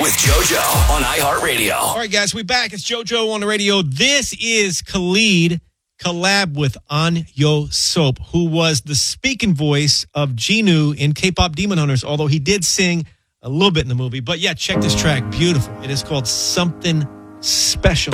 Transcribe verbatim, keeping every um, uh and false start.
with JoJo on iHeartRadio. All right, guys, we back. It's JoJo on the radio. This is Khalid collab with An Yo Soap, who was the speaking voice of Genu in K-pop Demon Hunters, although he did sing a little bit in the movie. But yeah, check this track. Beautiful. It is called Something Special.